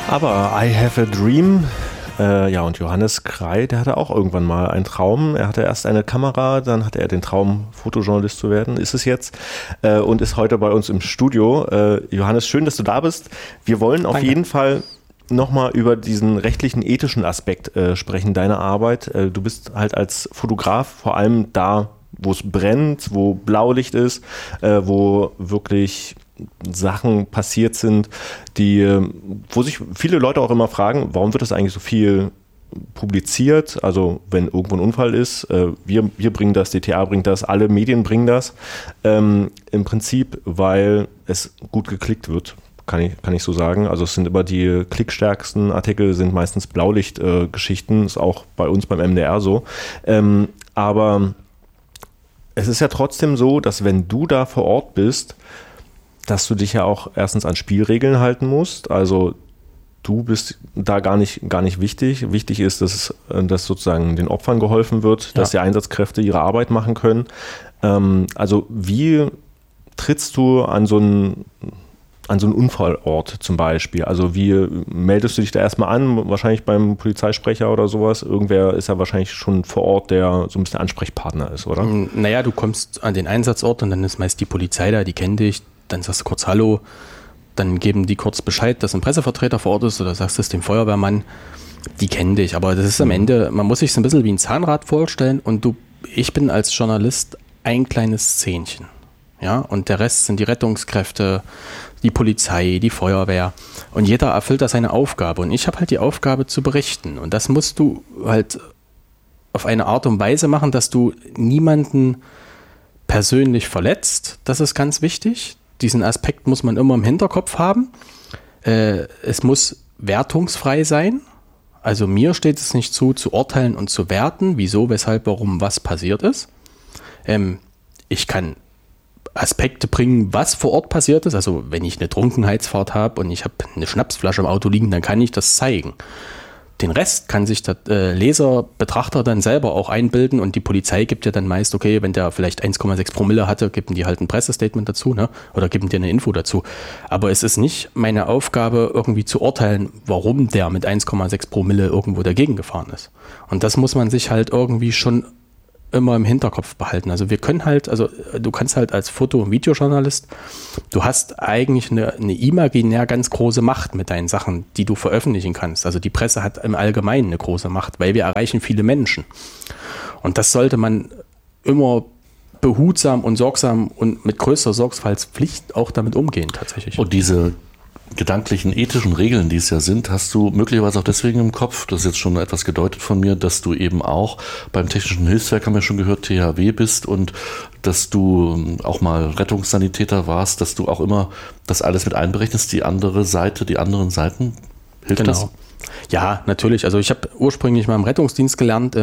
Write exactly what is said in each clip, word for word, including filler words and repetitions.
Aber I Have a Dream, äh, ja, und Johannes Krey, der hatte auch irgendwann mal einen Traum. Er hatte erst eine Kamera, dann hatte er den Traum, Fotojournalist zu werden, ist es jetzt, äh, und ist heute bei uns im Studio. Äh, Johannes, schön, dass du da bist. Wir wollen Danke. Auf jeden Fall nochmal über diesen rechtlichen, ethischen Aspekt äh, sprechen, deiner Arbeit. Äh, du bist halt als Fotograf vor allem da, wo es brennt, wo Blaulicht ist, äh, wo wirklich Sachen passiert sind, die, wo sich viele Leute auch immer fragen, warum wird das eigentlich so viel publiziert? Also wenn irgendwo ein Unfall ist, äh, wir, wir bringen das, D T A bringt das, alle Medien bringen das. Ähm, im Prinzip, weil es gut geklickt wird. Kann ich, kann ich so sagen. Also es sind immer die klickstärksten Artikel, sind meistens Blaulicht-Geschichten, äh, ist auch bei uns beim M D R so. Ähm, aber es ist ja trotzdem so, dass wenn du da vor Ort bist, dass du dich ja auch erstens an Spielregeln halten musst. Also du bist da gar nicht, gar nicht wichtig. Wichtig ist, dass, dass sozusagen den Opfern geholfen wird, ja. dass die Einsatzkräfte ihre Arbeit machen können. Ähm, also wie trittst du an so einen an so einen Unfallort zum Beispiel? Also wie meldest du dich da erstmal an? Wahrscheinlich beim Polizeisprecher oder sowas. Irgendwer ist ja wahrscheinlich schon vor Ort, der so ein bisschen Ansprechpartner ist, oder? Naja, du kommst an den Einsatzort und dann ist meist die Polizei da, die kennt dich. Dann sagst du kurz Hallo, dann geben die kurz Bescheid, dass ein Pressevertreter vor Ort ist oder sagst es dem Feuerwehrmann. Die kennen dich, aber das ist am Ende, man muss sich so ein bisschen wie ein Zahnrad vorstellen und du, ich bin als Journalist ein kleines Zähnchen. Ja, und der Rest sind die Rettungskräfte, die Polizei, die Feuerwehr und jeder erfüllt da seine Aufgabe und ich habe halt die Aufgabe zu berichten und das musst du halt auf eine Art und Weise machen, dass du niemanden persönlich verletzt, das ist ganz wichtig, diesen Aspekt muss man immer im Hinterkopf haben, äh, es muss wertungsfrei sein, also mir steht es nicht zu, zu urteilen und zu werten, wieso, weshalb, warum, was passiert ist, ähm, ich kann Aspekte bringen, was vor Ort passiert ist. Also wenn ich eine Trunkenheitsfahrt habe und ich habe eine Schnapsflasche im Auto liegen, dann kann ich das zeigen. Den Rest kann sich der äh, Leser, Betrachter dann selber auch einbilden und die Polizei gibt ja dann meist, okay, wenn der vielleicht eins Komma sechs Promille hatte, geben die halt ein Pressestatement dazu, ne? Oder geben dir eine Info dazu. Aber es ist nicht meine Aufgabe, irgendwie zu urteilen, warum der mit eins Komma sechs Promille irgendwo dagegen gefahren ist. Und das muss man sich halt irgendwie schon immer im Hinterkopf behalten. Also wir können halt, also du kannst halt als Foto- und Videojournalist, du hast eigentlich eine, eine imaginär ganz große Macht mit deinen Sachen, die du veröffentlichen kannst. Also die Presse hat im Allgemeinen eine große Macht, weil wir erreichen viele Menschen. Und das sollte man immer behutsam und sorgsam und mit größter Sorgfaltspflicht auch damit umgehen tatsächlich. Und diese gedanklichen, ethischen Regeln, die es ja sind, hast du möglicherweise auch deswegen im Kopf, das ist jetzt schon etwas gedeutet von mir, dass du eben auch beim Technischen Hilfswerk, haben wir schon gehört, T H W bist und dass du auch mal Rettungssanitäter warst, dass du auch immer das alles mit einberechnest, die andere Seite, die anderen Seiten. Hilft genau. das? Ja, natürlich. Also ich habe ursprünglich mal im Rettungsdienst gelernt.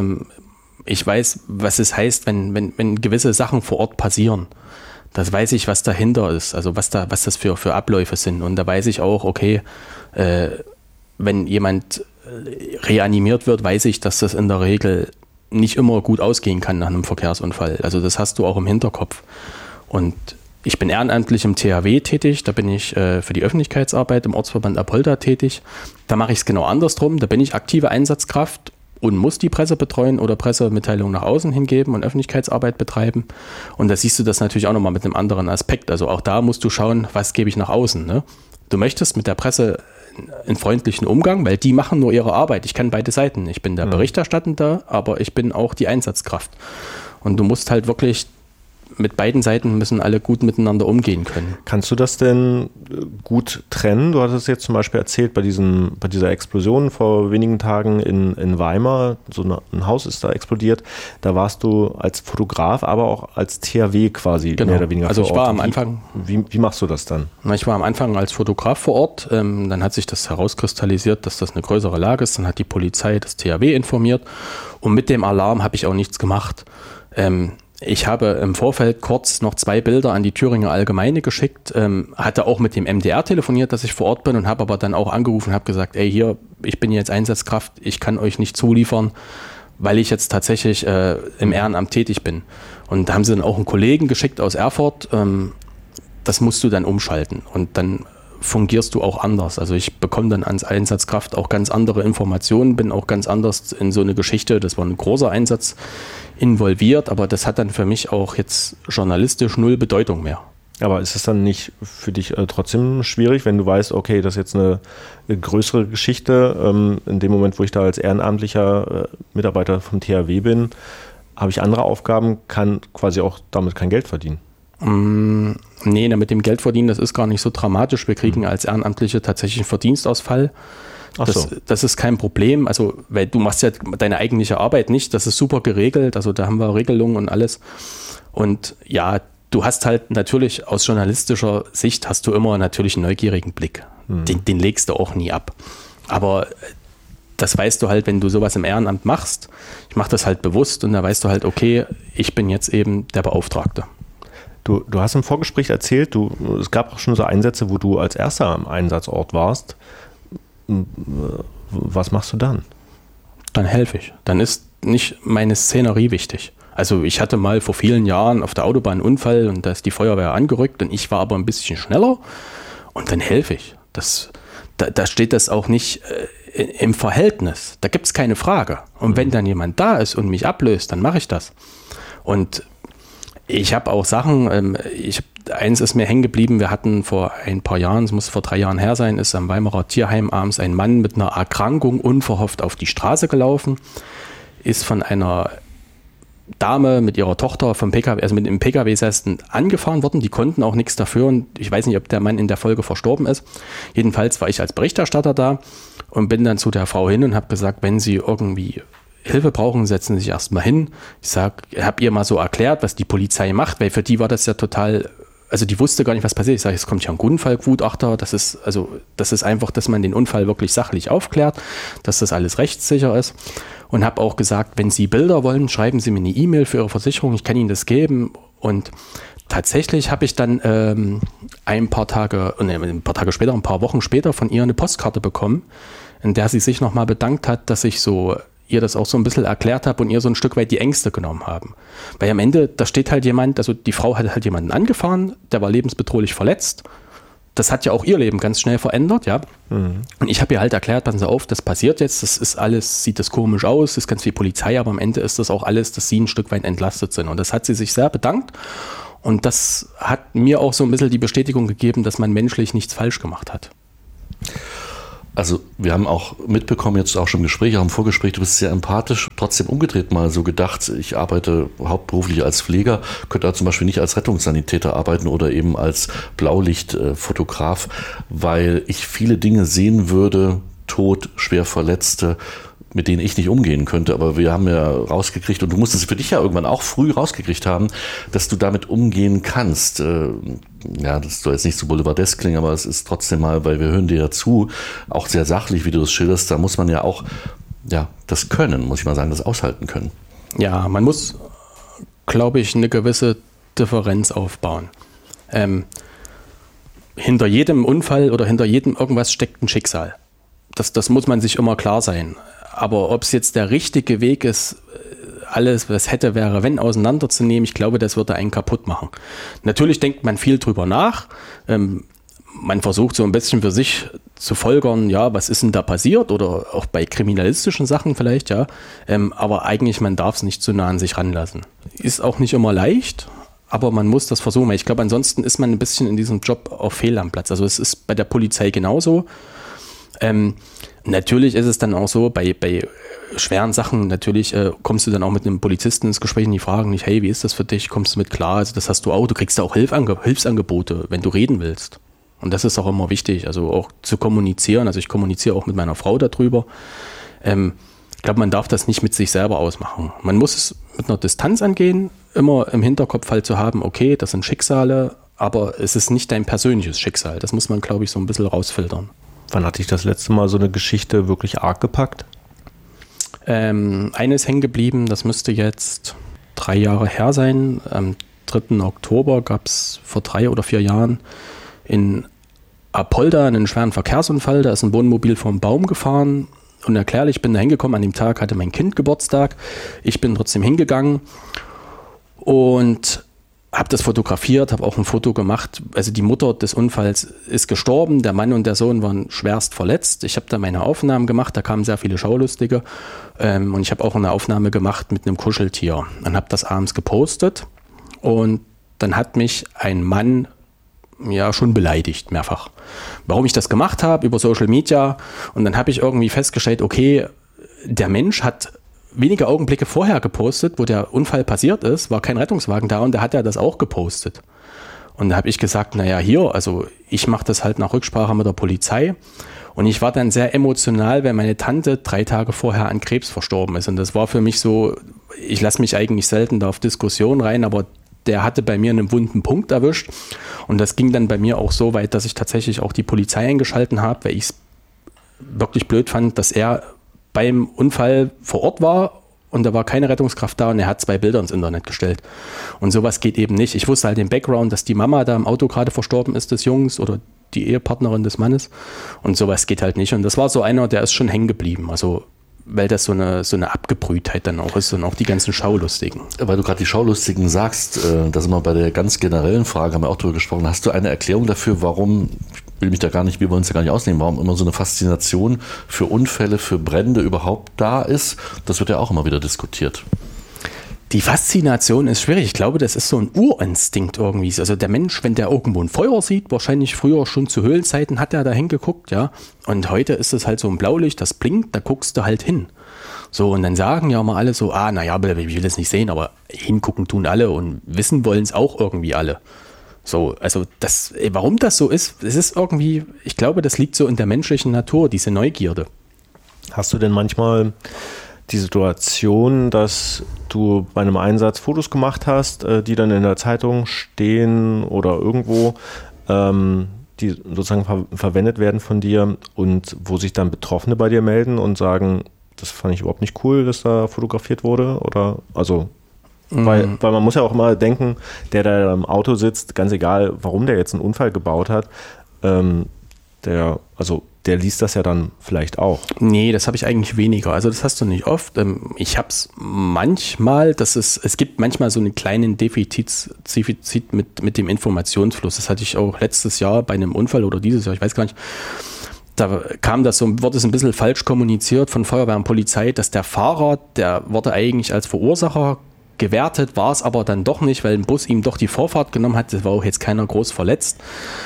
Ich weiß, was es heißt, wenn, wenn, wenn gewisse Sachen vor Ort passieren. Das weiß ich, was dahinter ist, also was da, was das für, für Abläufe sind. Und da weiß ich auch, okay, äh, wenn jemand reanimiert wird, weiß ich, dass das in der Regel nicht immer gut ausgehen kann nach einem Verkehrsunfall. Also das hast du auch im Hinterkopf. Und ich bin ehrenamtlich im T H W tätig, da bin ich äh, für die Öffentlichkeitsarbeit im Ortsverband Apolda tätig. Da mache ich es genau andersrum, da bin ich aktive Einsatzkraft und muss die Presse betreuen oder Pressemitteilungen nach außen hingeben und Öffentlichkeitsarbeit betreiben. Und da siehst du das natürlich auch nochmal mit einem anderen Aspekt. Also auch da musst du schauen, was gebe ich nach außen. Ne? Du möchtest mit der Presse einen freundlichen Umgang, weil die machen nur ihre Arbeit. Ich kann beide Seiten. Ich bin der Berichterstattende, aber ich bin auch die Einsatzkraft. Und du musst halt wirklich mit beiden Seiten müssen alle gut miteinander umgehen können. Kannst du das denn gut trennen? Du hattest jetzt zum Beispiel erzählt, bei, diesem, bei dieser Explosion vor wenigen Tagen in, in Weimar, so eine, ein Haus ist da explodiert, da warst du als Fotograf, aber auch als T H W quasi genau. mehr oder weniger also vor ich war Ort. am Anfang. Wie, wie, wie machst du das dann? Na, ich war am Anfang als Fotograf vor Ort, ähm, dann hat sich das herauskristallisiert, dass das eine größere Lage ist, dann hat die Polizei das T H W informiert und mit dem Alarm habe ich auch nichts gemacht. Ähm, Ich habe im Vorfeld kurz noch zwei Bilder an die Thüringer Allgemeine geschickt, ähm, hatte auch mit dem M D R telefoniert, dass ich vor Ort bin und habe aber dann auch angerufen und habe gesagt, ey hier, ich bin jetzt Einsatzkraft, ich kann euch nicht zuliefern, weil ich jetzt tatsächlich äh, im Ehrenamt tätig bin. Und da haben sie dann auch einen Kollegen geschickt aus Erfurt, ähm, das musst du dann umschalten. Und dann fungierst du auch anders. Also ich bekomme dann als Einsatzkraft auch ganz andere Informationen, bin auch ganz anders in so eine Geschichte, das war ein großer Einsatz, involviert, aber das hat dann für mich auch jetzt journalistisch null Bedeutung mehr. Aber ist es dann nicht für dich äh, trotzdem schwierig, wenn du weißt, okay, das ist jetzt eine, eine größere Geschichte, ähm, in dem Moment, wo ich da als ehrenamtlicher äh, Mitarbeiter vom T H W bin, habe ich andere Aufgaben, kann quasi auch damit kein Geld verdienen? Mm, nee, mit dem Geld verdienen, das ist gar nicht so dramatisch. Wir kriegen mhm. als Ehrenamtliche tatsächlich einen Verdienstausfall. Ach das, so. das ist kein Problem, also weil du machst ja deine eigentliche Arbeit nicht, das ist super geregelt, also da haben wir Regelungen und alles. Und ja, du hast halt natürlich aus journalistischer Sicht hast du immer natürlich einen neugierigen Blick. Mhm. Den, den legst du auch nie ab. Aber das weißt du halt, wenn du sowas im Ehrenamt machst. Ich mache das halt bewusst und da weißt du halt, okay, ich bin jetzt eben der Beauftragte. Du, du hast im Vorgespräch erzählt, du, es gab auch schon so Einsätze, wo du als Erster am Einsatzort warst. Was machst du dann? Dann helfe ich. Dann ist nicht meine Szenerie wichtig. Also ich hatte mal vor vielen Jahren auf der Autobahn einen Unfall und da ist die Feuerwehr angerückt und ich war aber ein bisschen schneller und dann helfe ich. Das, da, da steht das auch nicht äh, im Verhältnis. Da gibt es keine Frage. Und mhm. wenn dann jemand da ist und mich ablöst, dann mache ich das. Und ich habe auch Sachen, ähm, ich, eins ist mir hängen geblieben, wir hatten vor ein paar Jahren, es muss vor drei Jahren her sein, ist am Weimarer Tierheim abends ein Mann mit einer Erkrankung unverhofft auf die Straße gelaufen, ist von einer Dame mit ihrer Tochter vom P K W, also mit dem P K W-Sästen angefahren worden, die konnten auch nichts dafür und ich weiß nicht, ob der Mann in der Folge verstorben ist. Jedenfalls war ich als Berichterstatter da und bin dann zu der Frau hin und habe gesagt, wenn Sie irgendwie Hilfe brauchen, setzen Sie sich erstmal hin. Ich sag, habe ihr mal so erklärt, was die Polizei macht, weil für die war das ja total, also die wusste gar nicht, was passiert. Ich sage, es kommt ja ein Unfallgutachter, das ist, also das ist einfach, dass man den Unfall wirklich sachlich aufklärt, dass das alles rechtssicher ist. Und habe auch gesagt, wenn Sie Bilder wollen, schreiben Sie mir eine E-Mail für Ihre Versicherung, ich kann Ihnen das geben. Und tatsächlich habe ich dann ähm, ein paar Tage, nee, ein paar Tage später, ein paar Wochen später von ihr eine Postkarte bekommen, in der sie sich nochmal bedankt hat, dass ich so ihr das auch so ein bisschen erklärt habe und ihr so ein Stück weit die Ängste genommen haben. Weil am Ende, da steht halt jemand, also die Frau hat halt jemanden angefahren, der war lebensbedrohlich verletzt. Das hat ja auch ihr Leben ganz schnell verändert, ja. Mhm. Und ich habe ihr halt erklärt, passen Sie auf, das passiert jetzt, das ist alles, sieht das komisch aus, das ist ganz viel Polizei, aber am Ende ist das auch alles, dass sie ein Stück weit entlastet sind. Und das hat sie sich sehr bedankt. Und das hat mir auch so ein bisschen die Bestätigung gegeben, dass man menschlich nichts falsch gemacht hat. Also wir haben auch mitbekommen, jetzt auch schon im Gespräch, auch im Vorgespräch, du bist sehr empathisch, trotzdem umgedreht mal so gedacht, ich arbeite hauptberuflich als Pfleger, könnte da zum Beispiel nicht als Rettungssanitäter arbeiten oder eben als Blaulichtfotograf, weil ich viele Dinge sehen würde, Tod, schwer Verletzte, mit denen ich nicht umgehen könnte, aber wir haben ja rausgekriegt, und du musst es für dich ja irgendwann auch früh rausgekriegt haben, dass du damit umgehen kannst. Ja, das soll jetzt nicht so boulevardesk klingen, aber es ist trotzdem mal, weil wir hören dir ja zu, auch sehr sachlich, wie du das schilderst, da muss man ja auch, ja, das können, muss ich mal sagen, das aushalten können. Ja, man muss, glaube ich, eine gewisse Differenz aufbauen. Ähm, hinter jedem Unfall oder hinter jedem irgendwas steckt ein Schicksal. Das, das muss man sich immer klar sein. Aber ob es jetzt der richtige Weg ist, alles, was hätte, wäre, wenn, auseinanderzunehmen, ich glaube, das würde einen kaputt machen. Natürlich denkt man viel drüber nach. Ähm, man versucht so ein bisschen für sich zu folgern, ja, was ist denn da passiert? Oder auch bei kriminalistischen Sachen vielleicht, ja. Ähm, aber eigentlich, man darf es nicht zu nah an sich ranlassen. Ist auch nicht immer leicht, aber man muss das versuchen. Ich glaube, ansonsten ist man ein bisschen in diesem Job auch fehl am Platz. Also es ist bei der Polizei genauso. Ähm, natürlich ist es dann auch so, bei, bei schweren Sachen, natürlich äh, kommst du dann auch mit einem Polizisten ins Gespräch und die fragen nicht, hey, wie ist das für dich, kommst du mit klar, also das hast du auch, du kriegst da auch Hilfange- Hilfsangebote, wenn du reden willst. Und das ist auch immer wichtig, also auch zu kommunizieren, also ich kommuniziere auch mit meiner Frau darüber. Ähm, ich glaube, man darf das nicht mit sich selber ausmachen. Man muss es mit einer Distanz angehen, immer im Hinterkopf halt zu haben, okay, das sind Schicksale, aber es ist nicht dein persönliches Schicksal. Das muss man, glaube ich, so ein bisschen rausfiltern. Wann hatte ich das letzte Mal so eine Geschichte wirklich arg gepackt? Ähm, eine ist hängen geblieben, das müsste jetzt drei Jahre her sein. Am dritten Oktober gab es vor drei oder vier Jahren in Apolda einen schweren Verkehrsunfall. Da ist ein Wohnmobil vom Baum gefahren. Unerklärlich, ich bin da hingekommen. An dem Tag hatte mein Kind Geburtstag. Ich bin trotzdem hingegangen und habe das fotografiert, habe auch ein Foto gemacht. Also die Mutter des Unfalls ist gestorben, der Mann und der Sohn waren schwerst verletzt. Ich habe da meine Aufnahmen gemacht, da kamen sehr viele Schaulustige. Ähm, und ich habe auch eine Aufnahme gemacht mit einem Kuscheltier und habe das abends gepostet. Und dann hat mich ein Mann ja schon beleidigt, mehrfach. Warum ich das gemacht habe, über Social Media. Und dann habe ich irgendwie festgestellt, okay, der Mensch hat wenige Augenblicke vorher gepostet, wo der Unfall passiert ist, war kein Rettungswagen da und da hat er das auch gepostet. Und da habe ich gesagt, naja, hier, also ich mache das halt nach Rücksprache mit der Polizei. Und ich war dann sehr emotional, weil meine Tante drei Tage vorher an Krebs verstorben ist. Und das war für mich so, ich lasse mich eigentlich selten da auf Diskussionen rein, aber der hatte bei mir einen wunden Punkt erwischt. Und das ging dann bei mir auch so weit, dass ich tatsächlich auch die Polizei eingeschalten habe, weil ich es wirklich blöd fand, dass er beim Unfall vor Ort war und da war keine Rettungskraft da und er hat zwei Bilder ins Internet gestellt. Und sowas geht eben nicht. Ich wusste halt den Background, dass die Mama da im Auto gerade verstorben ist des Jungs oder die Ehepartnerin des Mannes und sowas geht halt nicht. Und das war so einer, der ist schon hängen geblieben. Also weil das so eine, so eine Abgebrühtheit dann auch ist und auch die ganzen Schaulustigen. Weil du gerade die Schaulustigen sagst, äh, da sind wir bei der ganz generellen Frage, haben wir auch drüber gesprochen. Hast du eine Erklärung dafür, warum, ich will mich da gar nicht, wir wollen uns ja gar nicht ausnehmen, warum immer so eine Faszination für Unfälle, für Brände überhaupt da ist? Das wird ja auch immer wieder diskutiert. Die Faszination ist schwierig. Ich glaube, das ist so ein Urinstinkt irgendwie. Also der Mensch, wenn der irgendwo ein Feuer sieht, wahrscheinlich früher schon zu Höhlenzeiten hat er da hingeguckt, ja. Und heute ist es halt so ein Blaulicht, das blinkt, da guckst du halt hin. So, und dann sagen ja mal alle so, ah, naja, ich will das nicht sehen, aber hingucken tun alle und wissen wollen es auch irgendwie alle. So, also das, warum das so ist, es ist irgendwie, ich glaube, das liegt so in der menschlichen Natur, diese Neugierde. Hast du denn manchmal die Situation, dass du bei einem Einsatz Fotos gemacht hast, die dann in der Zeitung stehen oder irgendwo, ähm, die sozusagen ver- verwendet werden von dir und wo sich dann Betroffene bei dir melden und sagen, das fand ich überhaupt nicht cool, dass da fotografiert wurde? Oder also mhm. weil, weil man muss ja auch immer denken, der da im Auto sitzt, ganz egal, warum der jetzt einen Unfall gebaut hat, ähm, der, also der liest das ja dann vielleicht auch. Nee, das habe ich eigentlich weniger. Also das hast du nicht oft. Ich habe es manchmal, dass es, es gibt manchmal so einen kleinen Defizit, Defizit mit, mit dem Informationsfluss. Das hatte ich auch letztes Jahr bei einem Unfall oder dieses Jahr, ich weiß gar nicht. Da kam das so, wurde es ein bisschen falsch kommuniziert von Feuerwehr und Polizei, dass der Fahrer, der wurde eigentlich als Verursacher gewertet, war es aber dann doch nicht, weil ein Bus ihm doch die Vorfahrt genommen hat. Das war auch jetzt keiner groß verletzt.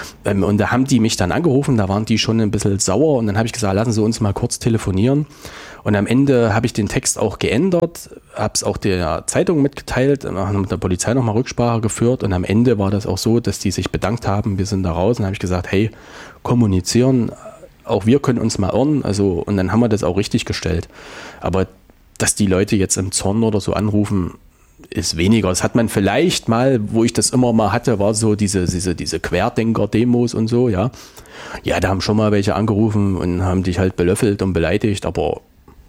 Und da haben die mich dann angerufen, da waren die schon ein bisschen sauer und dann habe ich gesagt, lassen Sie uns mal kurz telefonieren. Und am Ende habe ich den Text auch geändert, habe es auch der Zeitung mitgeteilt, haben mit der Polizei nochmal Rücksprache geführt und am Ende war das auch so, dass die sich bedankt haben, wir sind da raus und dann habe ich gesagt, hey, kommunizieren, auch wir können uns mal irren, also und dann haben wir das auch richtig gestellt. Aber dass die Leute jetzt im Zorn oder so anrufen, ist weniger. Das hat man vielleicht mal, wo ich das immer mal hatte, war so diese, diese, diese Querdenker-Demos und so, ja. Ja, da haben schon mal welche angerufen und haben dich halt belöffelt und beleidigt, aber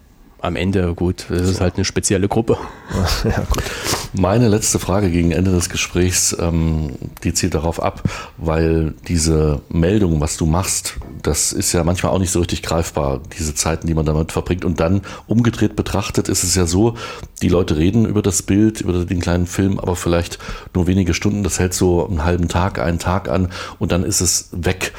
am Ende, gut, das ist halt eine spezielle Gruppe. Ja, gut. Meine letzte Frage gegen Ende des Gesprächs, ähm, die zielt darauf ab, weil diese Meldung, was du machst, das ist ja manchmal auch nicht so richtig greifbar, diese Zeiten, die man damit verbringt. Und dann umgedreht betrachtet ist es ja so, die Leute reden über das Bild, über den kleinen Film, aber vielleicht nur wenige Stunden, das hält so einen halben Tag, einen Tag an und dann ist es weg.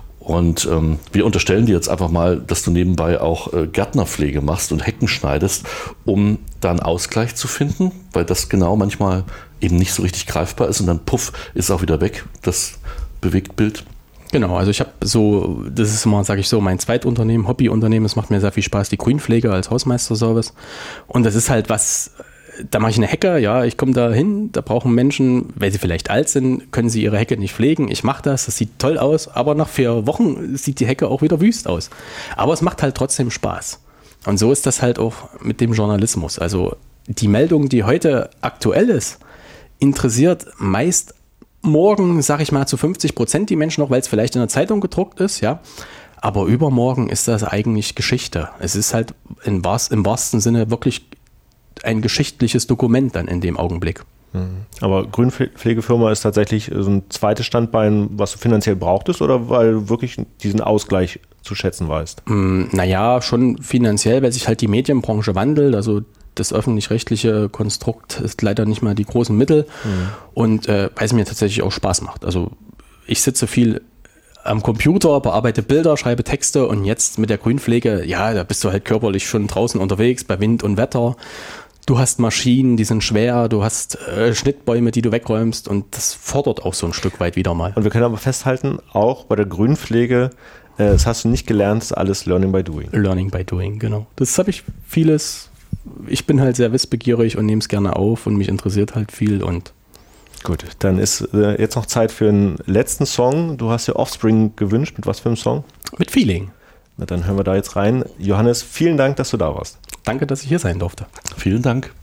Und ähm, wir unterstellen dir jetzt einfach mal, dass du nebenbei auch äh, Gärtnerpflege machst und Hecken schneidest, um da einen Ausgleich zu finden, weil das genau manchmal eben nicht so richtig greifbar ist und dann puff, ist auch wieder weg, das Bewegtbild. Genau, also ich habe so, das ist immer, sage ich so, mein Zweitunternehmen, Hobbyunternehmen, es macht mir sehr viel Spaß, die Grünpflege als Hausmeisterservice und das ist halt was, da mache ich eine Hecke, ja, ich komme da hin, da brauchen Menschen, weil sie vielleicht alt sind, können sie ihre Hecke nicht pflegen. Ich mache das, das sieht toll aus, aber nach vier Wochen sieht die Hecke auch wieder wüst aus. Aber es macht halt trotzdem Spaß. Und so ist das halt auch mit dem Journalismus. Also die Meldung, die heute aktuell ist, interessiert meist morgen, sage ich mal, zu fünfzig Prozent die Menschen noch, weil es vielleicht in der Zeitung gedruckt ist, ja. Aber übermorgen ist das eigentlich Geschichte. Es ist halt im wahrsten Sinne wirklich ein geschichtliches Dokument dann in dem Augenblick. Aber Grünpflegefirma ist tatsächlich so ein zweites Standbein, was du finanziell brauchtest oder weil du wirklich diesen Ausgleich zu schätzen weißt? Mm, naja, schon finanziell, weil sich halt die Medienbranche wandelt. Also das öffentlich-rechtliche Konstrukt ist leider nicht mal die großen Mittel mhm. und äh, weil es mir tatsächlich auch Spaß macht. Also ich sitze viel am Computer, bearbeite Bilder, schreibe Texte und jetzt mit der Grünpflege, ja, da bist du halt körperlich schon draußen unterwegs bei Wind und Wetter. Du hast Maschinen, die sind schwer, du hast äh, Schnittbäume, die du wegräumst und das fordert auch so ein Stück weit wieder mal. Und wir können aber festhalten, auch bei der Grünpflege, äh, das hast du nicht gelernt, das ist alles Learning by Doing. Learning by Doing, genau. Das habe ich vieles, ich bin halt sehr wissbegierig und nehme es gerne auf und mich interessiert halt viel und gut, dann ist äh, jetzt noch Zeit für einen letzten Song. Du hast ja Offspring gewünscht, mit was für einem Song? Mit Feeling. Na, dann hören wir da jetzt rein. Johannes, vielen Dank, dass du da warst. Danke, dass ich hier sein durfte. Vielen Dank.